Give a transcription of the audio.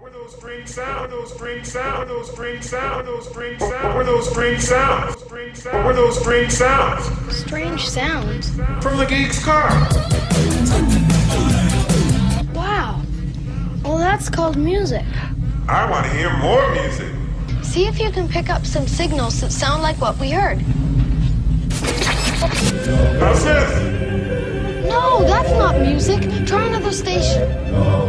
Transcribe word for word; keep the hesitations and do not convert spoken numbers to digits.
Where those green sound, those green sound, those green sound, those green sound, where those green sounds, where those green sounds. Strange sounds. From the geek's car. Wow. Well, that's called music. I want to hear more music. See if you can pick up some signals that sound like what we heard. How's this? No, that's not music. Try another station.